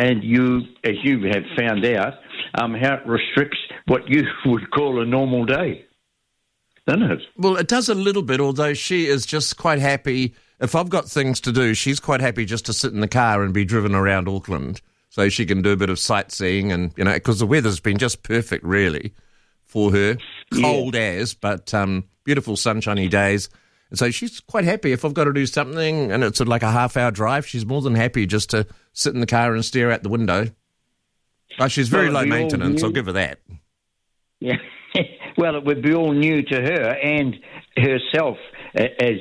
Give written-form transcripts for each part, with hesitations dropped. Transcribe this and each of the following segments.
and you, as you have found out, how it restricts what you would call a normal day, doesn't it? Well, it does a little bit, although she is just quite happy. If I've got things to do, she's quite happy just to sit in the car and be driven around Auckland so she can do a bit of sightseeing and, because the weather's been just perfect, really, for her. Cold as, but beautiful sunshiny days. And so she's quite happy. If I've got to do something and it's like a half-hour drive, she's more than happy just to sit in the car and stare out the window. She's very low maintenance, I'll give her that. Yeah. Well, it would be all new to her and herself, as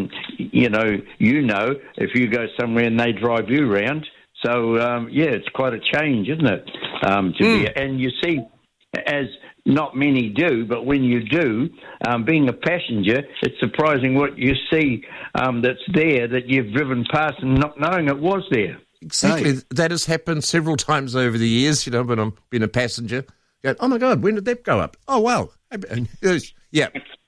if you go somewhere and they drive you around. So, it's quite a change, isn't it? And you see, as not many do, but when you do, being a passenger, it's surprising what you see that's there that you've driven past and not knowing it was there. Exactly. Hey. That has happened several times over the years, when I've been a passenger. Going, oh, my God, when did that go up? Oh, wow. Yeah.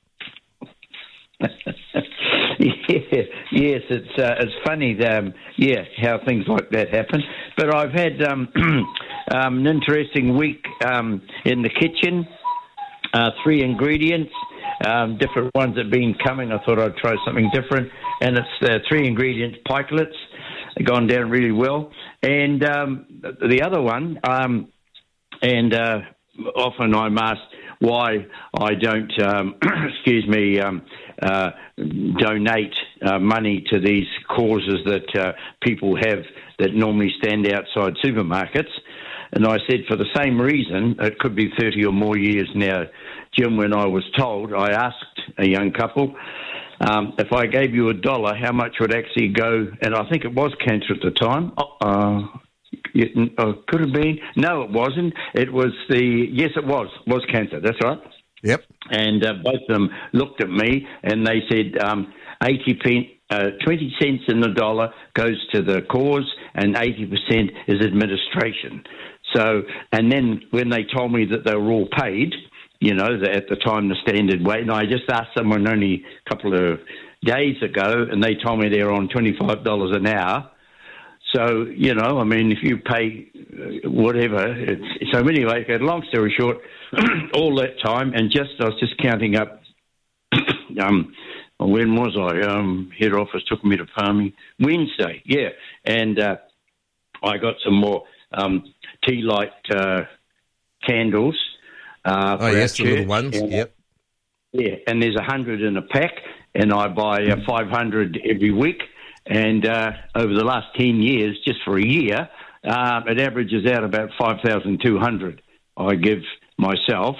Yes, it's funny, how things like that happen. But I've had an interesting week in the kitchen. 3 ingredients, different ones that have been coming. I thought I'd try something different. And it's 3 ingredients pikelets. They've gone down really well. And the other one, often I'm asked why I don't, donate money to these causes that people have that normally stand outside supermarkets. And I said, for the same reason, it could be 30 or more years now, Jim, when I was told, I asked a young couple, if I gave you $1, how much would actually go, and I think it was cancer at the time. Could have been. No, it wasn't. It was yes, it was cancer. That's right. Yep. And both of them looked at me and they said 20 cents in the dollar goes to the cause and 80% is administration. So, and then when they told me that they were all paid, at the time the standard rate, and I just asked someone only a couple of days ago and they told me they're on $25 an hour. So, if you pay whatever. So anyway, long story short, all that time, and I was just counting up, when was I? Head office took me to farming. Wednesday, yeah. And I got some more tea light candles. The little ones, yep. Yeah, and there's 100 in a pack, and I buy 500 every week. And over the last 10 years, just for a year, it averages out about 5,200 I give myself.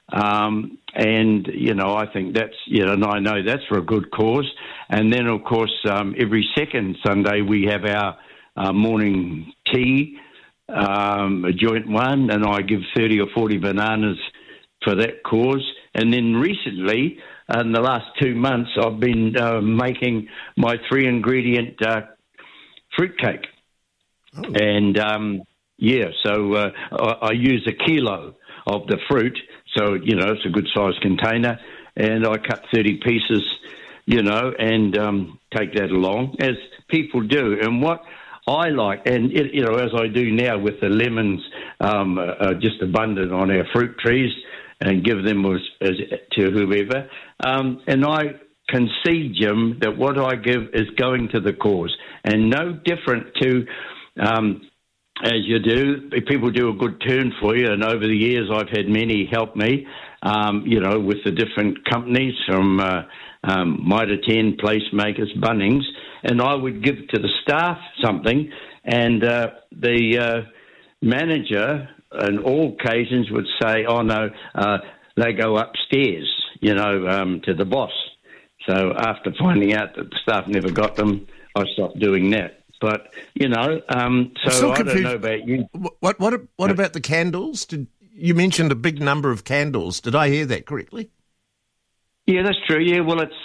I think that's, and I know that's for a good cause. And then, of course, every second Sunday we have our morning tea, a joint one, and I give 30 or 40 bananas for that cause. And then recently, in the last 2 months, I've been making my 3-ingredient fruitcake. Oh. And, so I use a kilo of the fruit. So, it's a good-sized container. And I cut 30 pieces, and take that along, as people do. And what I like, and, as I do now with the lemons just abundant on our fruit trees, and give them to whoever. And I can see, Jim, that what I give is going to the cause. And no different to, as you do, people do a good turn for you. And over the years, I've had many help me, with the different companies from Mitre 10, Placemakers, Bunnings. And I would give to the staff something, and the manager on all occasions would say, oh, no, they go upstairs, to the boss. So after finding out that the staff never got them, I stopped doing that. But, so I don't know about you. What about the candles? You mentioned a big number of candles. Did I hear that correctly? Yeah, that's true. Yeah, well, it's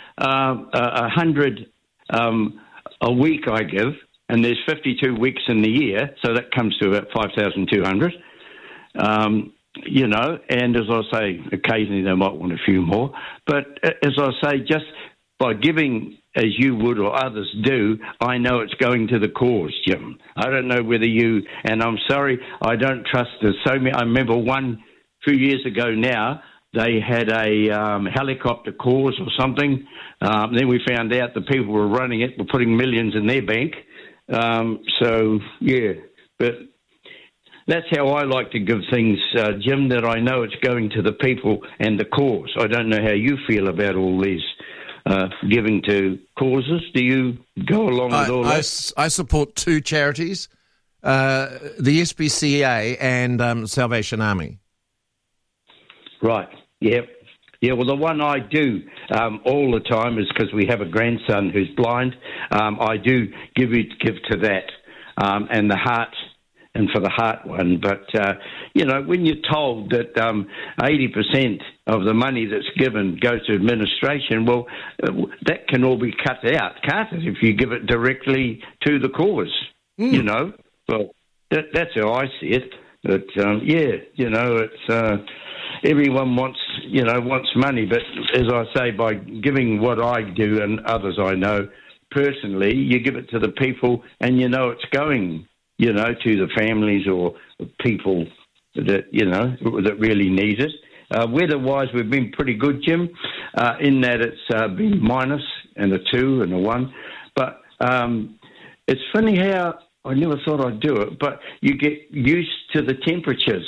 100 a week I give. And there's 52 weeks in the year, so that comes to about 5,200. And as I say, occasionally they might want a few more. But as I say, just by giving as you would or others do, I know it's going to the cause, Jim. I don't know whether you, and I'm sorry, I don't trust there's so many. I remember 2 years ago now, they had a helicopter cause or something. Then we found out the people who were running it were putting millions in their bank. But that's how I like to give things, Jim, that I know it's going to the people and the cause. I don't know how you feel about all these giving to causes. Do you go along with all that? I support two charities, the SPCA and Salvation Army. Right. Yeah. Yeah, well, the one I do all the time is because we have a grandson who's blind. I do give to that and the heart, and for the heart one. But, when you're told that 80% of the money that's given goes to administration, well, that can all be cut out, can't it, if you give it directly to the cause, Well, that's how I see it. But, it's... everyone wants money, but as I say, by giving what I do and others I know personally, you give it to the people and it's going, to the families or people that, that really need it. Weather-wise, we've been pretty good, Jim, in that it's been minus and a 2 and a 1. But it's funny how I never thought I'd do it, but you get used to the temperatures.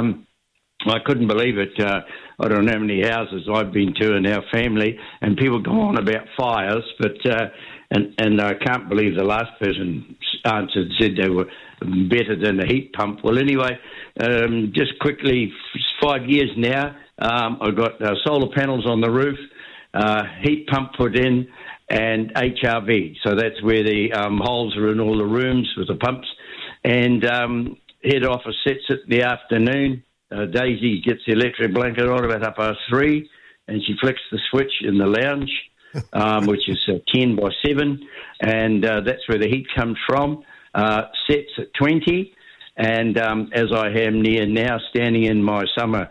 I couldn't believe it. I don't know how many houses I've been to in our family, and people go on about fires, but and I can't believe the last person answered, said they were better than a heat pump. Well, anyway, just quickly, 5 years now, I've got solar panels on the roof, heat pump put in, and HRV. So that's where the holes are in all the rooms with the pumps. And head office sets it in the afternoon. Daisy gets the electric blanket on about 3:30, and she flicks the switch in the lounge, which is 10 by 7, and that's where the heat comes from. Sets at 20, and as I am near now, standing in my summer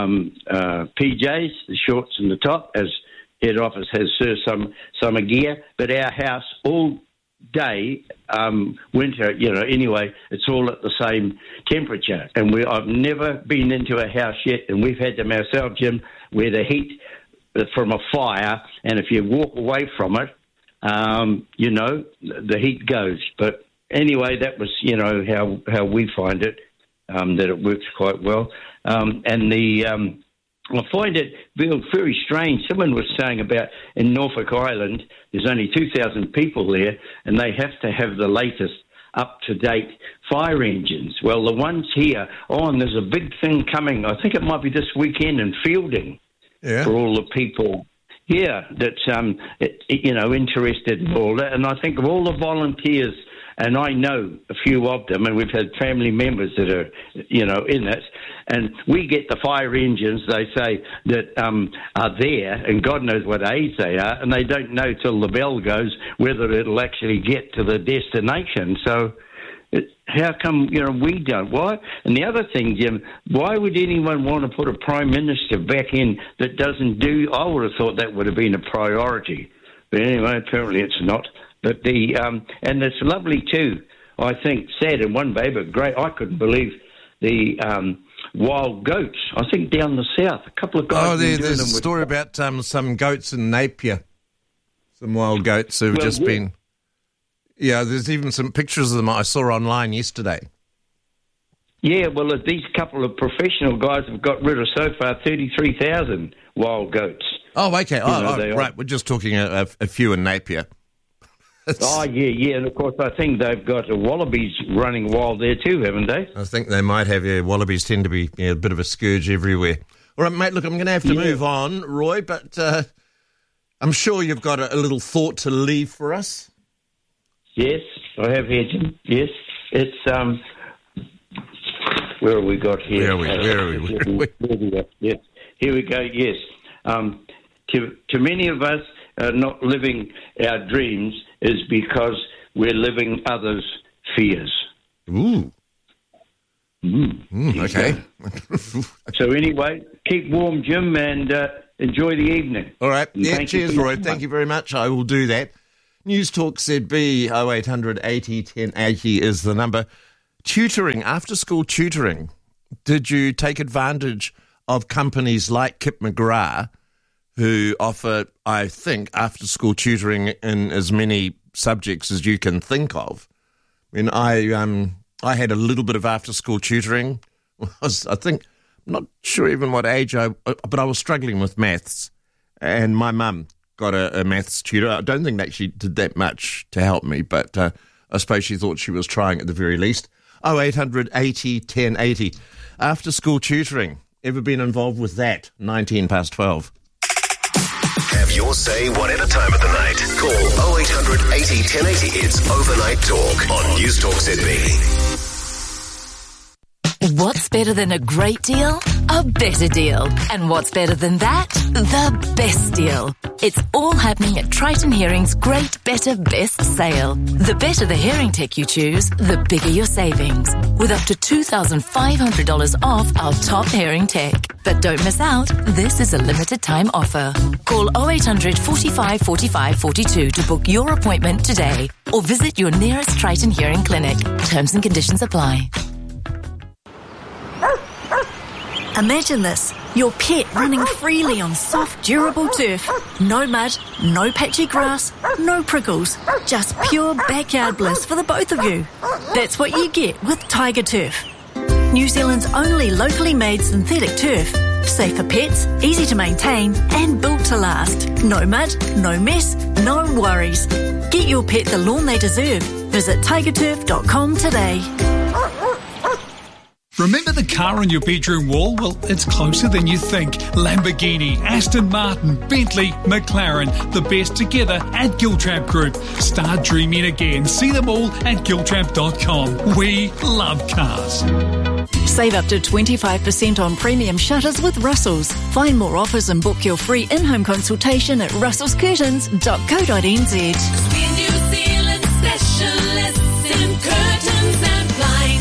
PJs, the shorts and the top, as head office has some summer gear, but our house all day, winter, anyway, it's all at the same temperature. And I've never been into a house yet, and we've had them ourselves, Jim, where the heat from a fire, and if you walk away from it, the heat goes. But anyway, that was, how we find it, that it works quite well. I find it very strange. Someone was saying about in Norfolk Island, there's only 2,000 people there, and they have to have the latest up-to-date fire engines. Well, the ones here, and there's a big thing coming. I think it might be this weekend in Fielding for all the people. Yeah, that's interested in all that. And I think of all the volunteers, and I know a few of them, and we've had family members that are, in it. And we get the fire engines, they say, that are there, and God knows what age they are, and they don't know till the bell goes whether it'll actually get to the destination. So how come, we don't? Why? And the other thing, Jim, why would anyone want to put a Prime Minister back in that doesn't do? I would have thought that would have been a priority. But anyway, apparently it's not. But and it's lovely too, I think, sad in one way, but great. I couldn't believe the wild goats, I think down the south. A couple of guys. There's a story about some goats in Napier, some wild goats who've been... Yeah, there's even some pictures of them I saw online yesterday. Yeah, well, these couple of professional guys have got rid of so far 33,000 wild goats. Oh, okay. Right. We're just talking a few in Napier. Yeah, and of course I think they've got wallabies running wild there too, haven't they? I think they might have, wallabies tend to be a bit of a scourge everywhere. All right, mate, look, I'm going to have to move on, Roy, but I'm sure you've got a little thought to leave for us. Yes, I have here, Jim. Yes, it's, where have we got here? Where are we? Yes, here we go, yes. To many of us, not living our dreams is because we're living others' fears. Ooh. Okay. So anyway, keep warm, Jim, and enjoy the evening. All right. Yeah, cheers, Roy. Thank you very much. I will do that. News Talk ZB 0800 80 1080 is the number. Tutoring, after-school tutoring. Did you take advantage of companies like Kip McGrath, who offer, I think, after-school tutoring in as many subjects as you can think of? I mean, I had a little bit of after-school tutoring. I think, I'm not sure even what age but I was struggling with maths, and my mum got a maths tutor. I don't think that she did that much to help me, but I suppose she thought she was trying at the very least. 0800 80 1080. After-school tutoring. Ever been involved with that? 19 past 12. Have your say whatever time of the night. Call 0800 80 1080. It's Overnight Talk on News Talk ZB. What's better than a great deal? A better deal. And what's better than that? The best deal. It's all happening at Triton Hearing's Great Better Best Sale. The better the hearing tech you choose, the bigger your savings. With up to $2,500 off our top hearing tech. But don't miss out, this is a limited time offer. Call 0800 45 45 42 to book your appointment today. Or visit your nearest Triton Hearing clinic. Terms and conditions apply. Imagine this, your pet running freely on soft, durable turf. No mud, no patchy grass, no prickles. Just pure backyard bliss for the both of you. That's what you get with Tiger Turf. New Zealand's only locally made synthetic turf. Safe for pets, easy to maintain, and built to last. No mud, no mess, no worries. Get your pet the lawn they deserve. Visit tigerturf.com today. Remember the car on your bedroom wall? Well, it's closer than you think. Lamborghini, Aston Martin, Bentley, McLaren, the best together at Giltramp Group. Start dreaming again. See them all at giltramp.com. We love cars. Save up to 25% on premium shutters with Russell's. Find more offers and book your free in-home consultation at russellscurtains.co.nz. We're New Zealand specialists in curtains and blinds.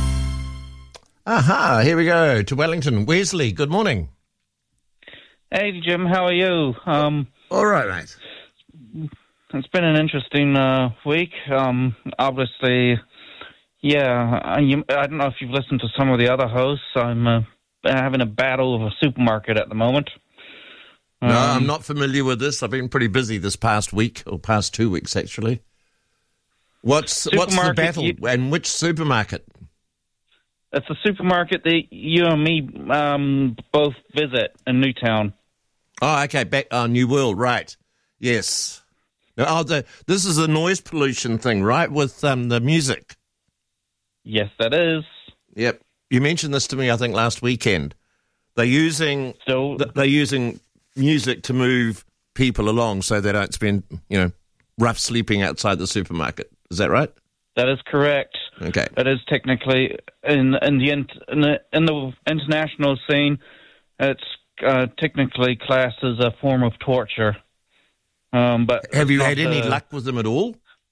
Aha, here we go to Wellington. Wesley, good morning. Hey, Jim, how are you? All right, mate. It's been an interesting week. Obviously, yeah, I don't know if you've listened to some of the other hosts. I'm having a battle of a supermarket at the moment. No, I'm not familiar with this. I've been pretty busy this past week, or past 2 weeks, actually. What's the battle, and which supermarket? It's a supermarket that you and me both visit in Newtown. Oh, okay, back on New World, right. Yes. Now, this is a noise pollution thing, right, with the music? Yes, that is. Yep. You mentioned this to me, I think, last weekend. They're using music to move people along so they don't spend, rough sleeping outside the supermarket. Is that right? That is correct. Okay. It is technically in the international scene. It's technically classed as a form of torture. But have you had any luck with them at all?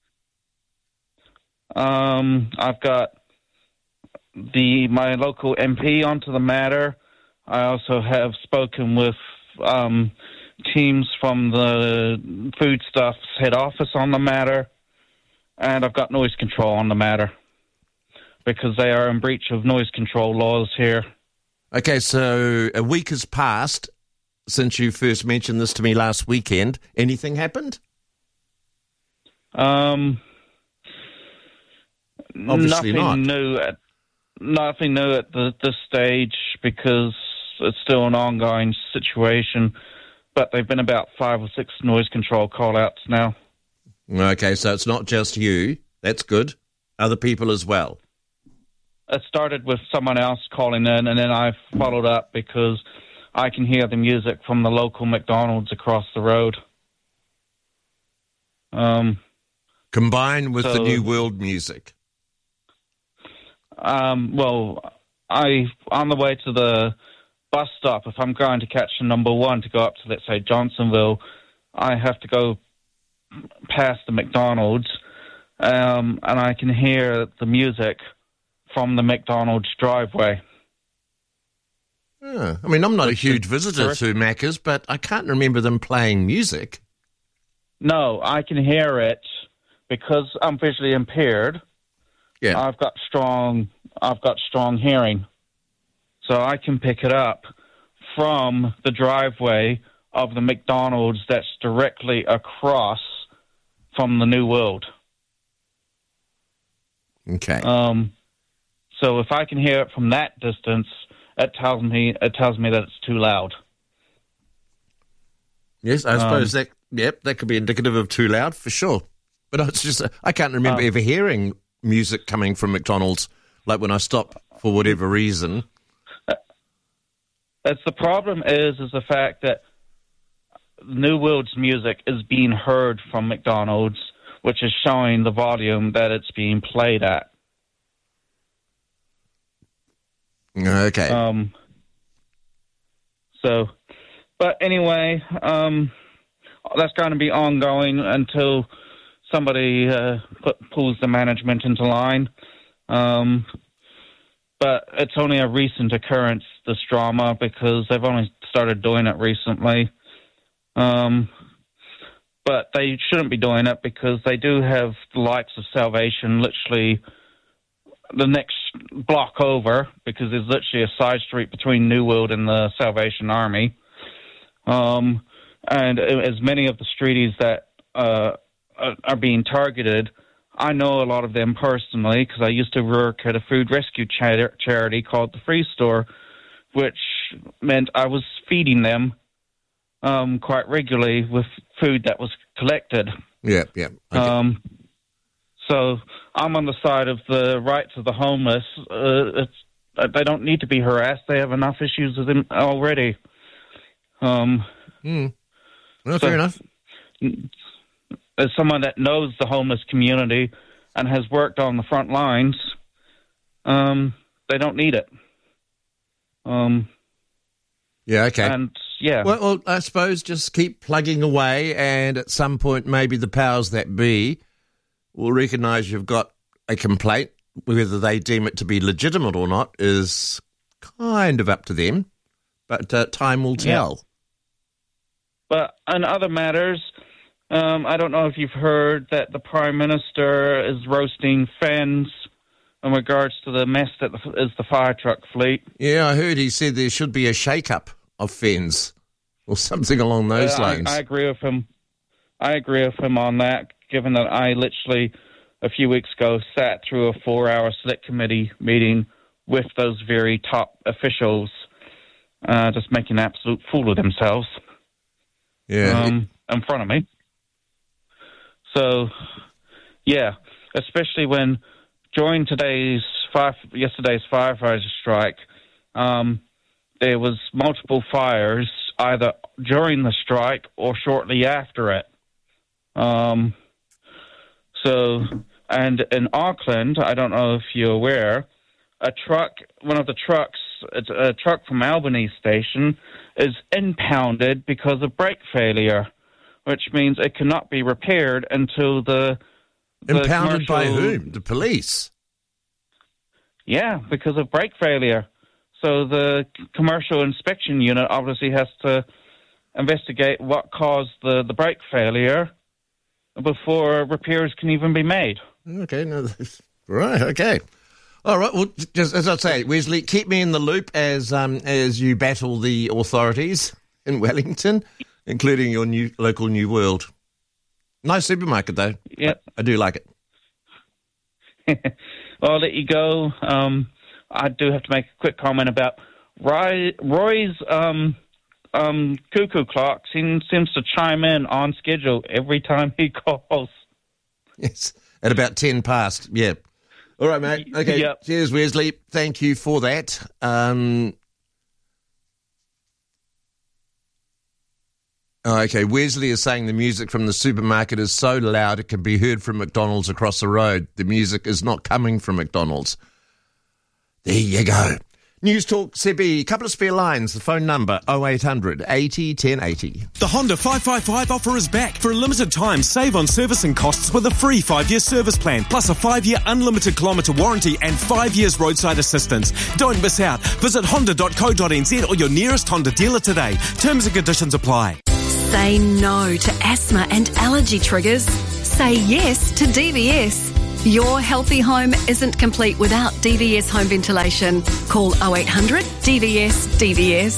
I've got my local MP onto the matter. I also have spoken with teams from the Foodstuffs head office on the matter. And I've got noise control on the matter because they are in breach of noise control laws here. Okay, so a week has passed since you first mentioned this to me last weekend. Anything happened? Obviously not. Nothing new at this stage because it's still an ongoing situation. But they've been about 5 or 6 noise control call-outs now. Okay, so it's not just you. That's good. Other people as well. It started with someone else calling in, and then I followed up because I can hear the music from the local McDonald's across the road. Combined with the New World music. Well, on the way to the bus stop, if I'm going to catch the number 1 to go up to, let's say, Johnsonville, I have to go past the McDonald's, and I can hear the music from the McDonald's driveway. Yeah. I mean, I'm not a huge visitor to Macca's, but I can't remember them playing music. No, I can hear it because I'm visually impaired. Yeah. I've got strong hearing, so I can pick it up from the driveway of the McDonald's that's directly across from the New World. Okay. So if I can hear it from that distance, it tells me that it's too loud. Yes, I suppose that could be indicative of too loud for sure. But it's just I can't remember ever hearing music coming from McDonald's, like when I stop for whatever reason. That's the problem is the fact that New World's music is being heard from McDonald's, which is showing the volume that it's being played at. Okay. But anyway, that's going to be ongoing until somebody pulls the management into line. But it's only a recent occurrence, this drama, because they've only started doing it recently. But they shouldn't be doing it because they do have the likes of Salvation literally the next block over, because there's literally a side street between New World and the Salvation Army. And as many of the streeties that are being targeted, I know a lot of them personally because I used to work at a food rescue charity called the Free Store, which meant I was feeding them quite regularly with food that was collected. Yeah. Okay. So I'm on the side of the rights of the homeless. They don't need to be harassed. They have enough issues with them already. Well, fair enough. As someone that knows the homeless community and has worked on the front lines, they don't need it. Yeah, okay. And, yeah. Well, I suppose just keep plugging away, and at some point maybe the powers that be will recognise you've got a complaint. Whether they deem it to be legitimate or not is kind of up to them, but time will tell. Yeah. But on other matters, I don't know if you've heard that the Prime Minister is roasting fans in regards to the mess that is the fire truck fleet. Yeah, I heard he said there should be a shake-up of fens or something along those lines. I agree with him. I agree with him on that, given that I literally, a few weeks ago, sat through a 4-hour select committee meeting with those very top officials, just making an absolute fool of themselves. Yeah. In front of me. So, yeah, especially when during yesterday's firefighter strike, there was multiple fires either during the strike or shortly after it. And in Auckland, I don't know if you're aware, one of the trucks, it's a truck from Albany Station, is impounded because of brake failure, which means it cannot be repaired until the impounded by whom? The police? Yeah, because of brake failure. So the commercial inspection unit obviously has to investigate what caused the brake failure before repairs can even be made. Okay, right, okay. All right, well, just as I say, Wesley, keep me in the loop as you battle the authorities in Wellington, including your local New World. Nice supermarket, though. Yep. I do like it. Well, I'll let you go. I do have to make a quick comment about Roy's cuckoo clock seems to chime in on schedule every time he calls. Yes, at about 10 past, yeah. All right, mate. Okay, yep. Cheers, Wesley. Thank you for that. Okay, Wesley is saying the music from the supermarket is so loud it can be heard from McDonald's across the road. The music is not coming from McDonald's. There you go. News Talk CB, a couple of spare lines. The phone number 0800 80 1080. The Honda 555 offer is back. For a limited time, save on servicing costs with a free 5-year service plan, plus a 5-year unlimited kilometre warranty and 5 years roadside assistance. Don't miss out. Visit honda.co.nz or your nearest Honda dealer today. Terms and conditions apply. Say no to asthma and allergy triggers. Say yes to DVS. Your healthy home isn't complete without DVS home ventilation. Call 0800 DVS DVS.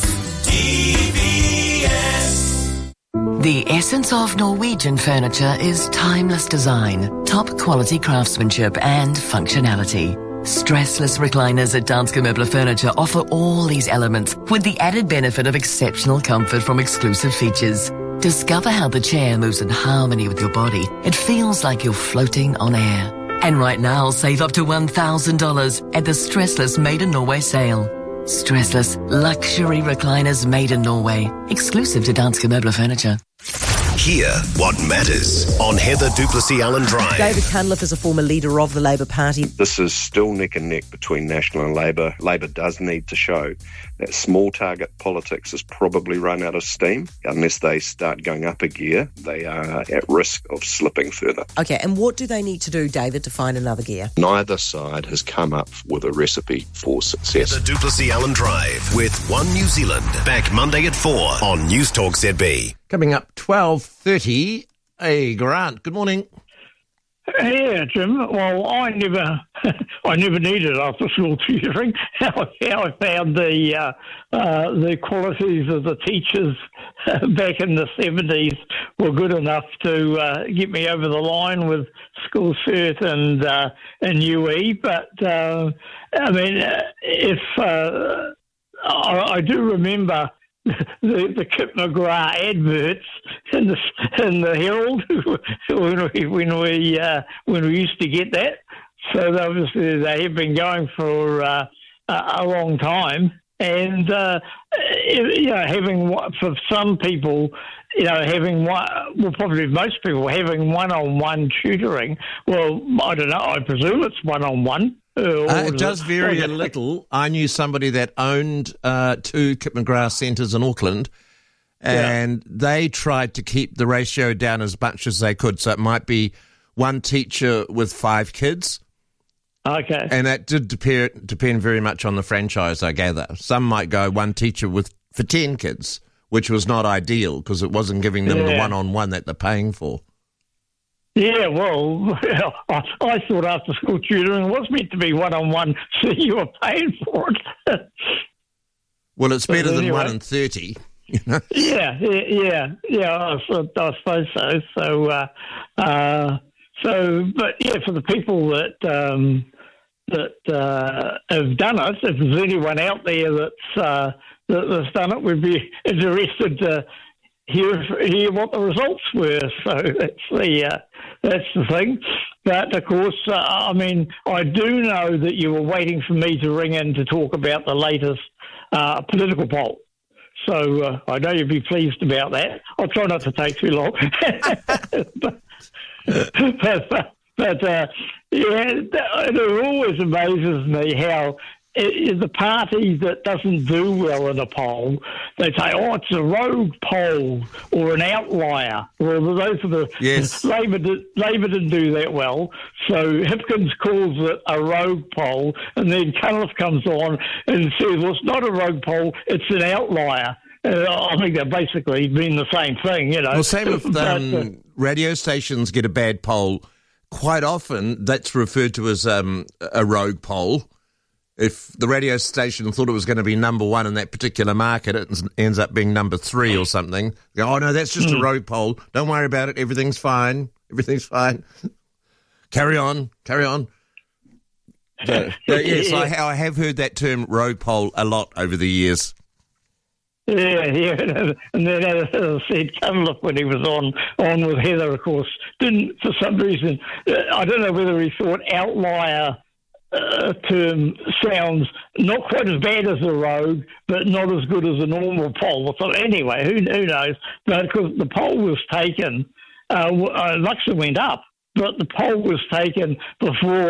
The essence of Norwegian furniture is timeless design, top quality craftsmanship and functionality. Stressless recliners at Danske Møbler Furniture offer all these elements with the added benefit of exceptional comfort from exclusive features. Discover how the chair moves in harmony with your body. It feels like you're floating on air. And right now, save up to $1,000 at the Stressless Made in Norway sale. Stressless luxury recliners made in Norway, exclusive to Danske Møbler Furniture. Hear what matters on Heather Duplessis Allen Drive. David Cunliffe is a former leader of the Labour Party. This is still neck and neck between National and Labour. Labour does need to show that small target politics has probably run out of steam. Unless they start going up a gear, they are at risk of slipping further. Okay, and what do they need to do, David, to find another gear? Neither side has come up with a recipe for success. Heather Duplessis Allen Drive with One New Zealand. Back Monday at 4 on News Talk ZB. Coming up 12:30. Hey, Grant, good morning. Yeah, Jim. Well, I never needed after-school tutoring. How I found the qualities of the teachers back in the 70s were good enough to get me over the line with school cert and UE. But I mean, if I do remember the Kip McGrath adverts in the Herald when we used to get that. So obviously they have been going for a long time, and having for some people, having probably most people having one-on-one tutoring. Well, I don't know. I presume it's one-on-one. It does vary a little. I knew somebody that owned 2 Kip McGrath centres in Auckland, and they tried to keep the ratio down as much as they could. So it might be one teacher with 5 kids. Okay. And that did depend very much on the franchise, I gather. Some might go one teacher for 10 kids, which was not ideal because it wasn't giving them the one-on-one that they're paying for. Yeah, well, I thought after-school tutoring was meant to be one-on-one, so you were paying for it. Well, it's better than 1 in 30. You know? Yeah, I suppose so. But yeah, for the people that have done it, if there's anyone out there that's done it, we'd be interested to hear what the results were. So that's the thing. But of course, I mean, I do know that you were waiting for me to ring in to talk about the latest political poll. So I know you'd be pleased about that. I'll try not to take too long. But it always amazes me how the party that doesn't do well in a poll, they say, it's a rogue poll or an outlier. Well, those are the... Yes. Labour didn't do that well, so Hipkins calls it a rogue poll, and then Cunliffe comes on and says, well, it's not a rogue poll, it's an outlier. I think they basically mean the same thing, Well, same if radio stations get a bad poll. Quite often, that's referred to as a rogue poll. If the radio station thought it was going to be number 1 in that particular market, it ends up being number 3 or something. They go, no, that's just a rogue poll. Don't worry about it. Everything's fine. Carry on. So, yes, I have heard that term rogue poll a lot over the years. Yeah, and then as I said, Cunliffe, when he was on with Heather, of course, didn't, for some reason, I don't know whether he thought outlier term sounds not quite as bad as a rogue, but not as good as a normal poll. So anyway, who knows? But because the poll was taken, Luxon went up, but the poll was taken before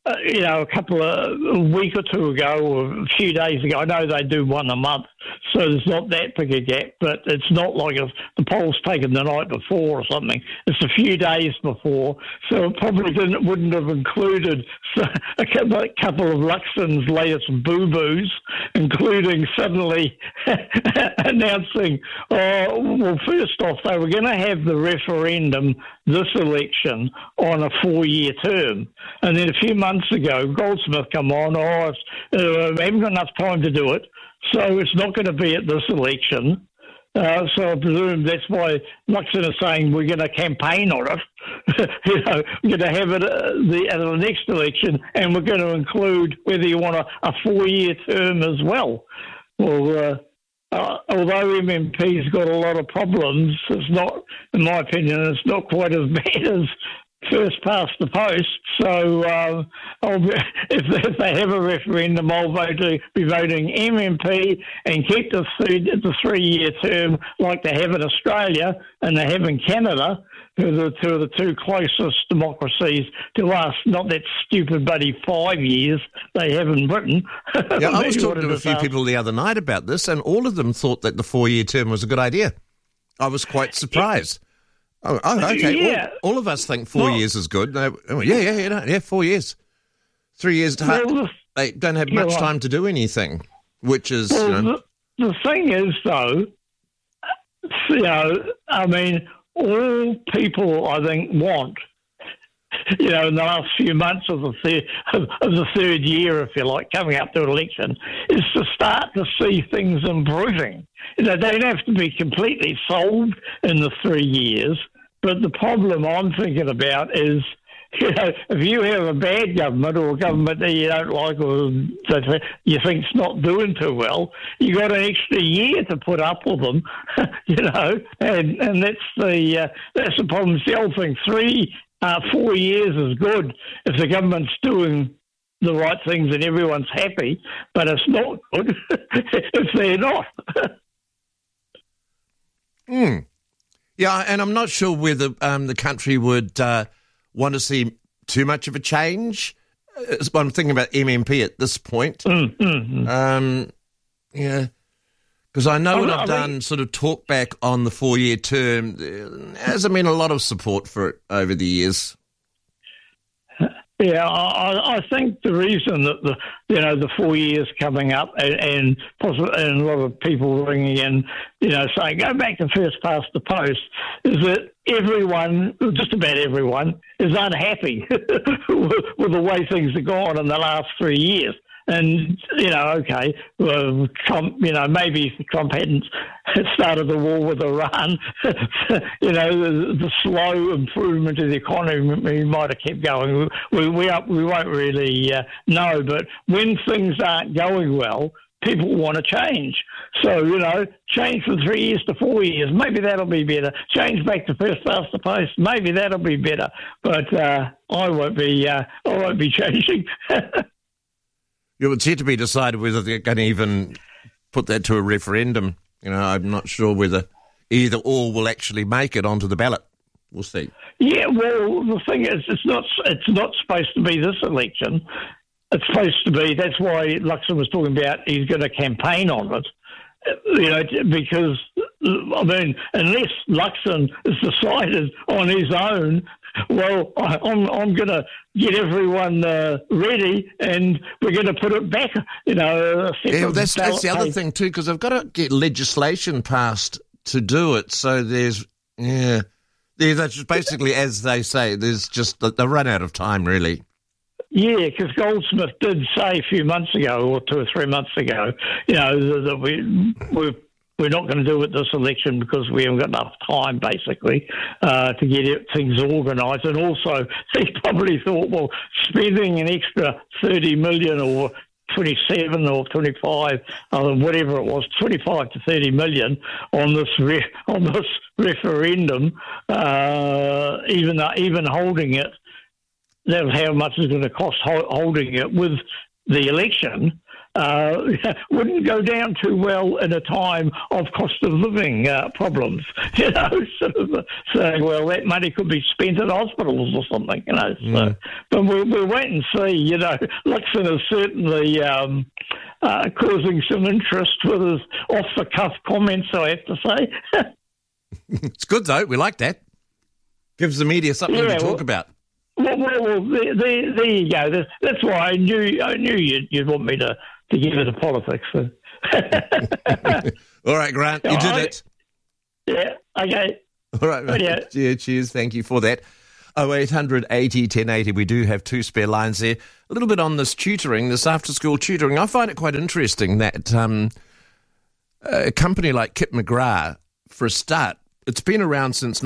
a week or two ago or a few days ago, I know they do one a month, so there's not that big a gap, but it's not like if the poll's taken the night before or something. It's a few days before, so it probably wouldn't have included a couple of Luxon's latest boo-boos, including suddenly announcing, first off, they were going to have the referendum this election on a 4-year term. And then a few months ago, Goldsmith come on, we haven't got enough time to do it, so it's not going to be at this election. So I presume that's why Luxon is saying we're going to campaign on it. We're going to have it at the next election, and we're going to include whether you want a 4-year term as well. Well, although MMP's got a lot of problems, it's not, in my opinion, it's not quite as bad as first past the post. So if they have a referendum, I'll be voting MMP and keep the 3-year term like they have in Australia and they have in Canada, who are the two closest democracies to us, not that stupid bloody 5 years they have in Britain. Yeah, I was talking to a few people the other night about this, and all of them thought that the 4-year term was a good idea. I was quite surprised. Oh, okay. Yeah. All of us think 4 years is good. No, 4 years. 3 years to heart. They don't have much time to do anything, which is, The thing is, though, all people, I think, want, in the last few months of the third year, if you like, coming up to an election, is to start to see things improving. They don't have to be completely solved in the 3 years, but the problem I'm thinking about is, if you have a bad government or a government that you don't like or that you think's not doing too well, you got an extra year to put up with them, and that's the problem. It's the old thing. 4 years is good if the government's doing the right things and everyone's happy, but it's not good if they're not. Yeah, and I'm not sure whether the country would want to see too much of a change. I'm thinking about MMP at this point. Because I know when I've done sort of talk back on the 4-year term, there hasn't been a lot of support for it over the years. Yeah, I think the reason that the 4 years coming up and a lot of people ringing in, saying go back to first past the post, is that everyone, just about everyone, is unhappy with the way things have gone in the last 3 years. And, Trump, maybe if Trump hadn't started the war with Iran, the slow improvement of the economy might have kept going. We won't really know. But when things aren't going well, people want to change. So, change from 3 years to 4 years, maybe that'll be better. Change back to first past the post, maybe that'll be better. But I won't be changing. It's yet to be decided whether they're going to even put that to a referendum. I'm not sure whether either or will actually make it onto the ballot. We'll see. Yeah, well, the thing is, it's not supposed to be this election. It's supposed to be. That's why Luxon was talking about he's going to campaign on it. Because unless Luxon has decided on his own, well, I'm going to get everyone ready, and we're going to put it back. That's the other thing too, because I've got to get legislation passed to do it. So there's that's basically, as they say, there's just they run out of time, really. Yeah, because Goldsmith did say a few months ago, or 2 or 3 months ago, that we're not going to do it this election because we haven't got enough time, basically, to get things organised. And also, he probably thought, well, spending an extra 30 million or 27 or 25, whatever it was, 25 to 30 million on this referendum, even holding it. That's how much it's going to cost holding it with the election. wouldn't go down too well in a time of cost of living problems. You know, sort of saying, well, that money could be spent at hospitals or something. You know, so, but we'll wait and see. You know, Luxon is certainly causing some interest with his off-the-cuff comments, I have to say. It's good, though. We like that. Gives the media something to talk about. Well, there you go. That's why I knew you'd want me to get into politics. So. All right, Grant, you did it. Yeah, okay. All right, mate. Yeah, cheers. Thank you for that. 0800 80 1080. We do have 2 spare lines there. A little bit on this tutoring, this after-school tutoring. I find it quite interesting that a company like Kit McGrath, for a start, it's been around since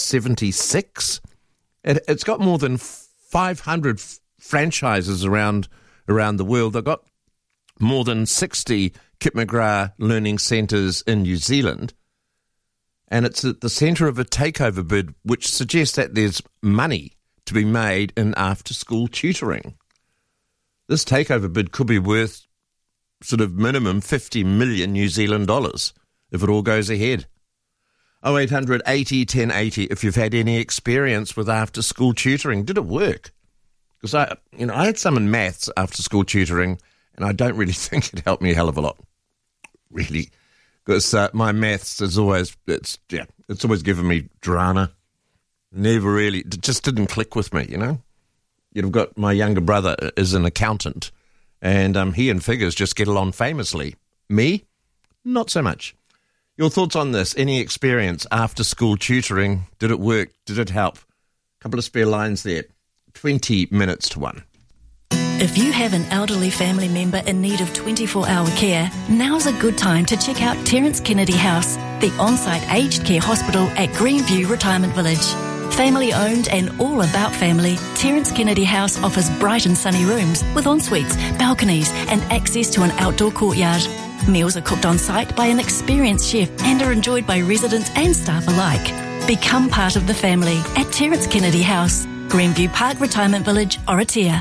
1976. It's got more than 500 franchises around the world. They've got more than 60 Kit McGrath learning centres in New Zealand. And it's at the centre of a takeover bid which suggests that there's money to be made in after-school tutoring. This takeover bid could be worth sort of minimum 50 million New Zealand dollars if it all goes ahead. 0800 80 1080 if you've had any experience with after-school tutoring. Did it work? Because I had some in maths after-school tutoring, and I don't really think it helped me a hell of a lot, really. Because my maths is always, it's always given me drama. Never really, it just didn't click with me, you know. You've got my younger brother is an accountant, and he and figures just get along famously. Me, not so much. Your thoughts on this? Any experience after school tutoring? Did it work? Did it help? A couple of spare lines there. 20 minutes to 1. If you have an elderly family member in need of 24-hour care, now's a good time to check out Terence Kennedy House, the on-site aged care hospital at Greenview Retirement Village. Family owned and all about family, Terence Kennedy House offers bright and sunny rooms with en-suites, balconies and access to an outdoor courtyard. Meals are cooked on site by an experienced chef and are enjoyed by residents and staff alike. Become part of the family at Terence Kennedy House, Greenview Park Retirement Village, Oratia.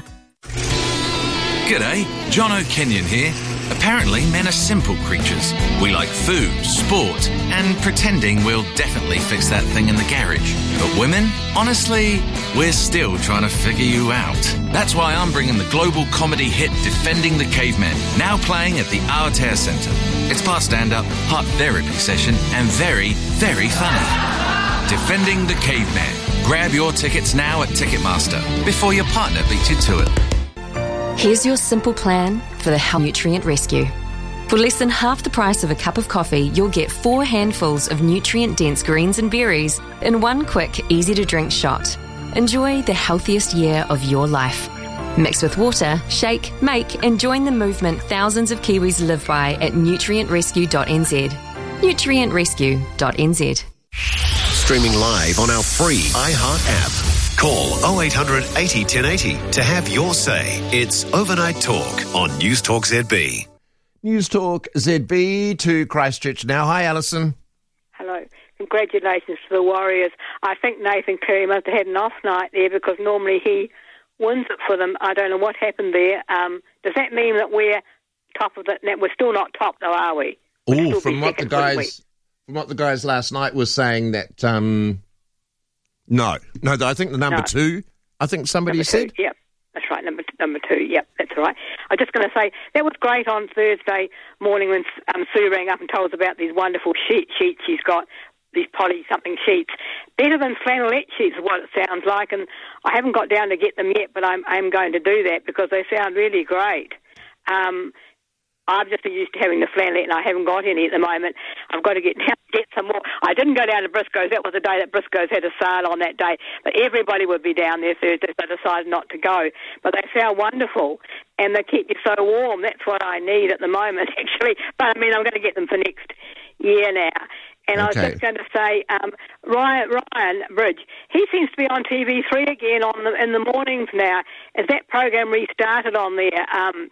G'day, John O'Kenyon here. Apparently, men are simple creatures. We like food, sport, and pretending we'll definitely fix that thing in the garage. But women, honestly, we're still trying to figure you out. That's why I'm bringing the global comedy hit Defending the Caveman, now playing at the Aotea Centre. It's part stand-up, part therapy session, and very, very funny. Defending the Caveman. Grab your tickets now at Ticketmaster before your partner beats you to it. Here's your simple plan for the Health Nutrient Rescue. For less than half the price of a cup of coffee, you'll get 4 handfuls of nutrient-dense greens and berries in one quick, easy-to-drink shot. Enjoy the healthiest year of your life. Mix with water, shake, make, and join the movement thousands of Kiwis live by at nutrientrescue.nz. nutrientrescue.nz. Streaming live on our free iHeart app. Call 0800 80 1080 to have your say. It's Overnight Talk on News Talk ZB. News Talk ZB to Christchurch now. Hi, Alison. Hello. Congratulations to the Warriors. I think Nathan Cleary must have had an off night there because normally he wins it for them. I don't know what happened there. Does that mean that we're top of it? We're still not top, though, are we? Oh, from what the guys last night were saying that. No, I think the number 2, I think somebody said. Yep, that's right, number 2, yep, that's right. I was just going to say, that was great on Thursday morning when Sue rang up and told us about these wonderful sheets she's got, these poly-something sheets. Better than flannelette sheets is what it sounds like, and I haven't got down to get them yet, but I'm going to do that because they sound really great. I'm just used to having the flannelette and I haven't got any at the moment. I've got to get down to get some more. I didn't go down to Briscoe's. That was the day that Briscoe's had a sale on that day. But everybody would be down there Thursday, so I decided not to go. But they sound wonderful and they keep you so warm. That's what I need at the moment, actually. But, I mean, I'm going to get them for next year now. And I was just going to say, Ryan Bridge, he seems to be on TV3 again in the mornings now. Is that program restarted on there?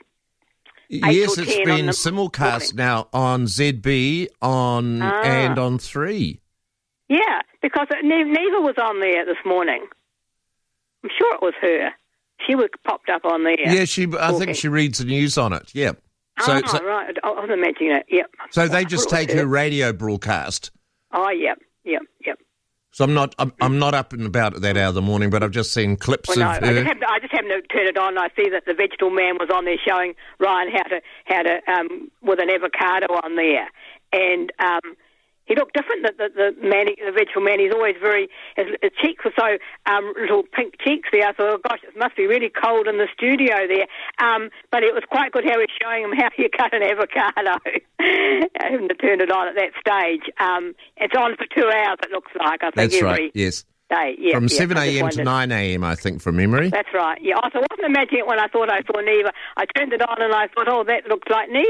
Yes, it's been simulcast now on ZB and on 3. Yeah, because Neva was on there this morning. I'm sure it was her. She was popped up on there. Yeah, I think she reads the news on it, yeah. Right. I was imagining it, yep. So they just take her radio broadcast. Oh, yep. So I'm not up and about at that hour of the morning, but I've just seen clips of her. I just happened to turn it on, and I see that the vegetable man was on there showing Ryan how to with an avocado on there, and he looked different. The vegetable man, he's always his cheeks were so little pink cheeks there. I thought, oh gosh, it must be really cold in the studio there. But it was quite good how he's showing him how you cut an avocado. I haven't turned it on at that stage. It's on for 2 hours, it looks like. I think that's right, yes. Day. Yeah, from 7 a.m. to 9 a.m., I think, from memory. That's right, yeah. I wasn't imagining it when I thought I saw Neva. I turned it on and I thought, oh, that looks like Neva.